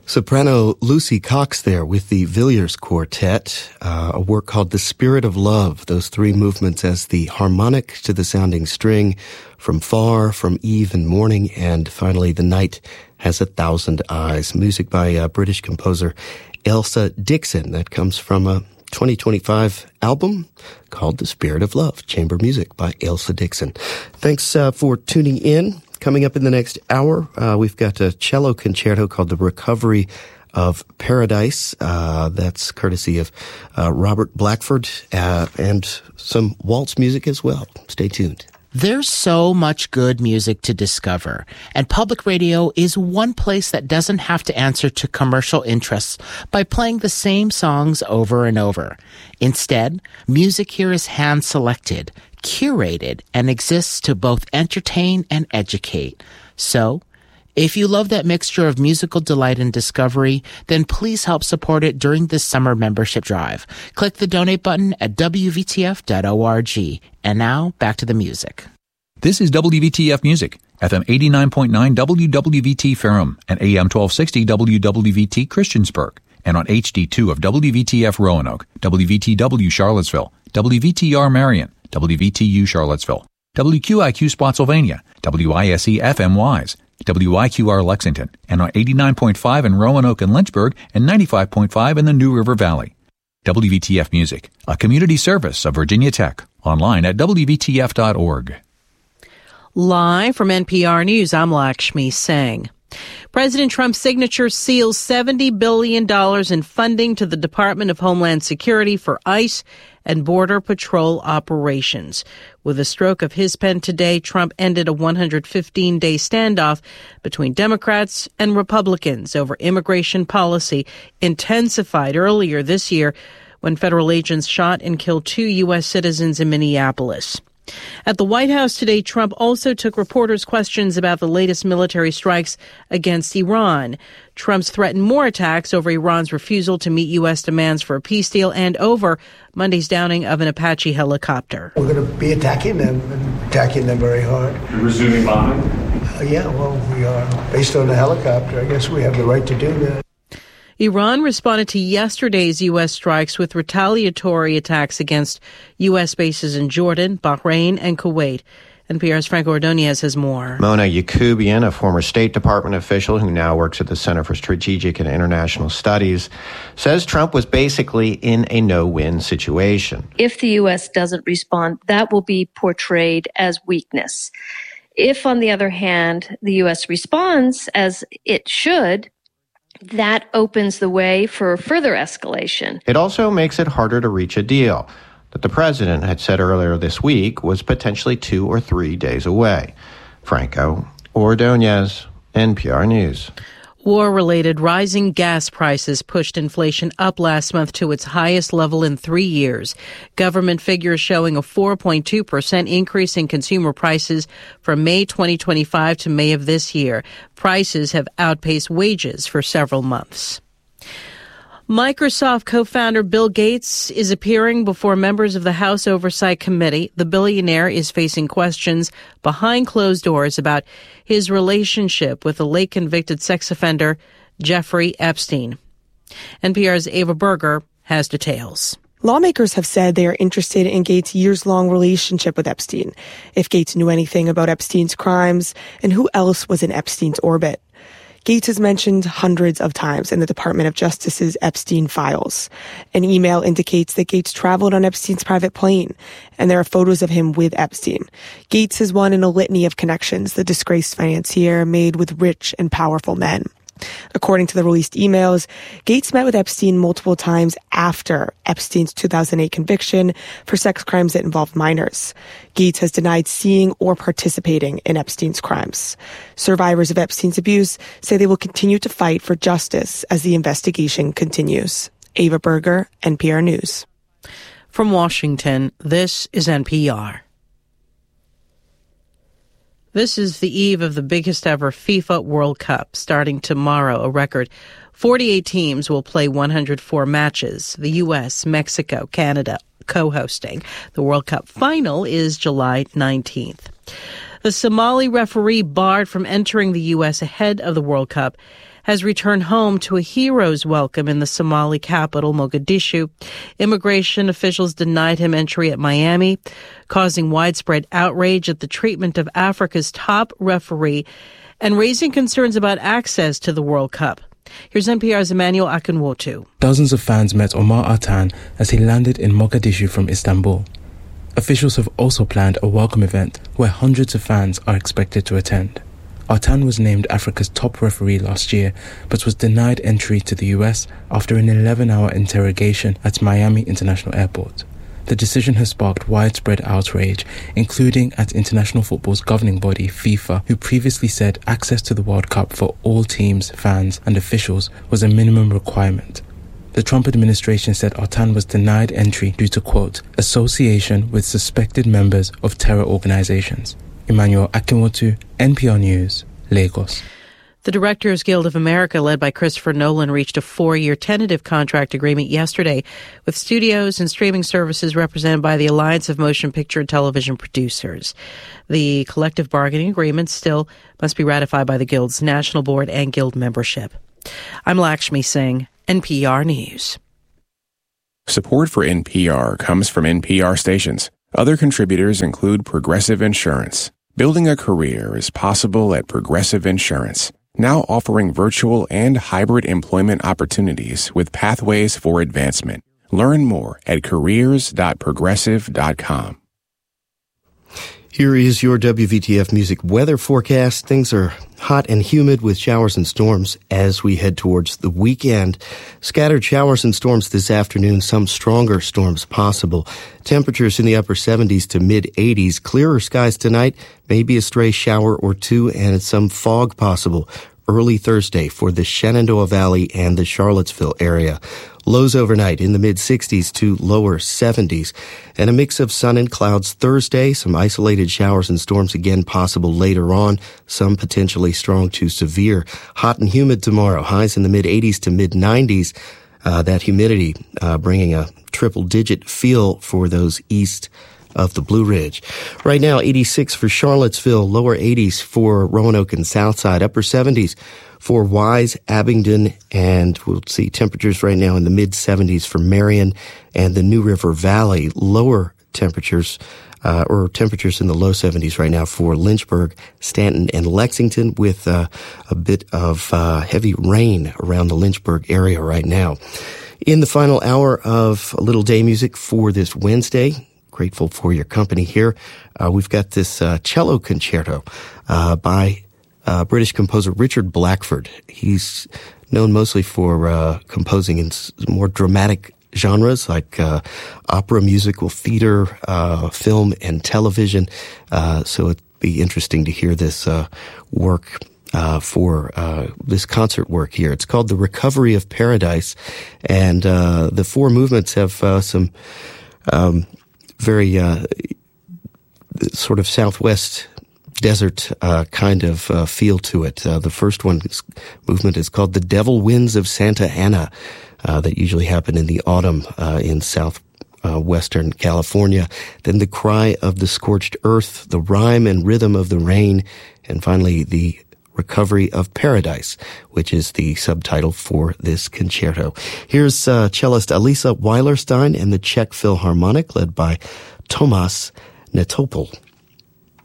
Soprano Lucy Cox there with the Villiers Quartet, a work called The Spirit of Love, those three movements as the harmonic to the sounding string, from far, from eve and morning, and finally The Night Has 1,000 Eyes. Music by British composer Ailsa Dixon. That comes from a 2025 album called The Spirit of Love, chamber music by Ailsa Dixon. Thanks for tuning in. Coming up in the next hour, we've got a cello concerto called The Recovery of Paradise. That's courtesy of Robert Blackford, and some waltz music as well. Stay tuned. There's so much good music to discover, and public radio is one place that doesn't have to answer to commercial interests by playing the same songs over and over. Instead, music here is hand-selected, curated, and exists to both entertain and educate. So, if you love that mixture of musical delight and discovery, then please help support it during this summer membership drive. Click the donate button at wvtf.org. And now, back to the music. This is WVTF Music, FM 89.9 WWVT Ferrum and AM 1260 WWVT Christiansburg, and on HD2 of WVTF Roanoke, WVTW Charlottesville, WVTR Marion, WVTU Charlottesville, WQIQ Spotsylvania, WISE FM Wise, WIQR Lexington, and on 89.5 in Roanoke and Lynchburg, and 95.5 in the New River Valley. WVTF Music, a community service of Virginia Tech, online at WVTF.org. Live from NPR News, I'm Lakshmi Singh. President Trump's signature seals $70 billion in funding to the Department of Homeland Security for ICE and Border Patrol operations. With a stroke of his pen today, Trump ended a 115-day standoff between Democrats and Republicans over immigration policy, intensified earlier this year when federal agents shot and killed 2 U.S. citizens in Minneapolis. At the White House today, Trump also took reporters' questions about the latest military strikes against Iran. Trump's threatened more attacks over Iran's refusal to meet U.S. demands for a peace deal and over Monday's downing of an Apache helicopter. We're going to be attacking them very hard. You're resuming bombing? Yeah, well, we are. Based on the helicopter, I guess we have the right to do that. Iran responded to yesterday's U.S. strikes with retaliatory attacks against U.S. bases in Jordan, Bahrain, and Kuwait. NPR's Franco Ordonez has more. Mona Yacoubian, a former State Department official who now works at the Center for Strategic and International Studies, says Trump was basically in a no-win situation. If the U.S. doesn't respond, that will be portrayed as weakness. If, on the other hand, the U.S. responds as it should, that opens the way for further escalation. It also makes it harder to reach a deal that the president had said earlier this week was potentially 2 or 3 days away. Franco Ordonez, NPR News. War-related rising gas prices pushed inflation up last month to its highest level in 3 years. Government figures showing a 4.2% increase in consumer prices from May 2025 to May of this year. Prices have outpaced wages for several months. Microsoft co-founder Bill Gates is appearing before members of the House Oversight Committee. The billionaire is facing questions behind closed doors about his relationship with the late convicted sex offender Jeffrey Epstein. NPR's Ava Berger has details. Lawmakers have said they are interested in Gates' years-long relationship with Epstein, if Gates knew anything about Epstein's crimes, and who else was in Epstein's orbit. Gates is mentioned hundreds of times in the Department of Justice's Epstein files. An email indicates that Gates traveled on Epstein's private plane, and there are photos of him with Epstein. Gates is one in a litany of connections the disgraced financier made with rich and powerful men. According to the released emails, Gates met with Epstein multiple times after Epstein's 2008 conviction for sex crimes that involved minors. Gates has denied seeing or participating in Epstein's crimes. Survivors of Epstein's abuse say they will continue to fight for justice as the investigation continues. Ava Berger, NPR News. From Washington, this is NPR. This is the eve of the biggest ever FIFA World Cup, starting tomorrow. A record 48 teams will play 104 matches. The U.S., Mexico, Canada co-hosting. The World Cup final is July 19th. The Somali referee barred from entering the U.S. ahead of the World Cup has returned home to a hero's welcome in the Somali capital, Mogadishu. Immigration officials denied him entry at Miami, causing widespread outrage at the treatment of Africa's top referee and raising concerns about access to the World Cup. Here's NPR's Emmanuel Akinwotu. Dozens of fans met Omar Artan as he landed in Mogadishu from Istanbul. Officials have also planned a welcome event where hundreds of fans are expected to attend. Artan was named Africa's top referee last year, but was denied entry to the US after an 11-hour interrogation at Miami International Airport. The decision has sparked widespread outrage, including at international football's governing body, FIFA, who previously said access to the World Cup for all teams, fans, and officials was a minimum requirement. The Trump administration said Artan was denied entry due to, quote, association with suspected members of terror organizations. Emmanuel Akinwotu, NPR News, Lagos. The Directors Guild of America, led by Christopher Nolan, reached a 4-year tentative contract agreement yesterday with studios and streaming services represented by the Alliance of Motion Picture and Television Producers. The collective bargaining agreement still must be ratified by the Guild's national board and Guild membership. I'm Lakshmi Singh, NPR News. Support for NPR comes from NPR stations. Other contributors include Progressive Insurance. Building a career is possible at Progressive Insurance, now offering virtual and hybrid employment opportunities with pathways for advancement. Learn more at careers.progressive.com. Here is your WVTF Music weather forecast. Things are hot and humid with showers and storms as we head towards the weekend. Scattered showers and storms this afternoon, some stronger storms possible. Temperatures in the upper 70s to mid-80s. Clearer skies tonight, maybe a stray shower or two, and some fog possible early Thursday for the Shenandoah Valley and the Charlottesville area. Lows overnight in the mid-60s to lower 70s. And a mix of sun and clouds Thursday. Some isolated showers and storms again possible later on. Some potentially strong to severe. Hot and humid tomorrow. Highs in the mid-80s to mid-90s. That humidity bringing a triple-digit feel for those east of the Blue Ridge. Right now, 86 for Charlottesville, lower 80s for Roanoke and Southside, upper 70s for Wise, Abingdon, and we'll see temperatures right now in the mid-70s for Marion and the New River Valley. Lower temperatures, or temperatures in the low 70s right now for Lynchburg, Stanton, and Lexington, with a bit of heavy rain around the Lynchburg area right now. In the final hour of a little day music for this Wednesday, grateful for your company here. We've got this cello concerto by British composer Richard Blackford. He's known mostly for composing in more dramatic genres like opera, musical theater, film, and television. So it'd be interesting to hear this work for this concert work here. It's called The Recovery of Paradise, and the four movements have some very sort of Southwest desert kind of feel to it. The first movement is called The Devil Winds of Santa Ana, that usually happen in the autumn in southwestern California. Then The Cry of the Scorched Earth, The Rhyme and Rhythm of the Rain, and finally The Recovery of Paradise, which is the subtitle for this concerto. Here's cellist Alisa Weilerstein and the Czech Philharmonic, led by Tomas Netopol.